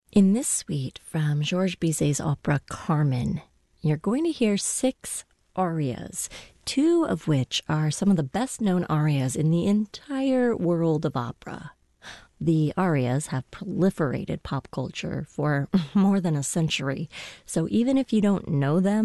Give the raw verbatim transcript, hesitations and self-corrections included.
In this suite from Georges Bizet's opera Carmen, you're going to hear six arias, two of which are some of the best-known arias in the entire world of opera. The arias have proliferated pop culture for more than a century, so even if you don't know them,